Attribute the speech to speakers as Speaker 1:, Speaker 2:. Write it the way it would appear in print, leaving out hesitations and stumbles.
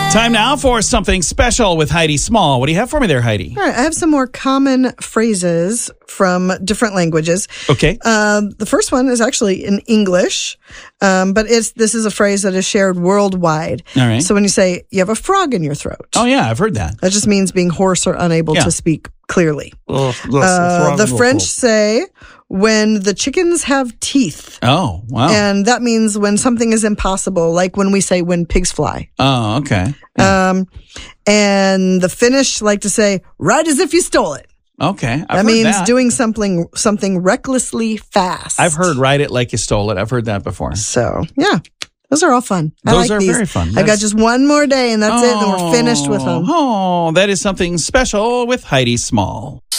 Speaker 1: Time now for something special with Heidi Small. What do you have for me there, Heidi?
Speaker 2: All right, I have some more common phrases from different languages.
Speaker 1: Okay.
Speaker 2: The first one is actually in English, but this is a phrase that is shared worldwide.
Speaker 1: All right.
Speaker 2: So when you say, you have a frog in your throat,
Speaker 1: Oh, yeah, I've heard that.
Speaker 2: that just means being hoarse or unable
Speaker 1: Yeah.
Speaker 2: to speak clearly. The French say, when the chickens have teeth.
Speaker 1: Oh, wow.
Speaker 2: And that means when something is impossible, like when we say when pigs fly.
Speaker 1: Oh, okay.
Speaker 2: And the Finnish like to say, right as if you stole it.
Speaker 1: Okay. I've
Speaker 2: That
Speaker 1: heard
Speaker 2: means
Speaker 1: that.
Speaker 2: doing something recklessly fast.
Speaker 1: I've heard ride it like you stole it. I've heard that before.
Speaker 2: So, yeah. Those are all fun. I
Speaker 1: Those
Speaker 2: like
Speaker 1: are
Speaker 2: these.
Speaker 1: very fun.
Speaker 2: I got just one more day and that's it, and we're finished with them.
Speaker 1: Oh, that is something special with Heidi Small.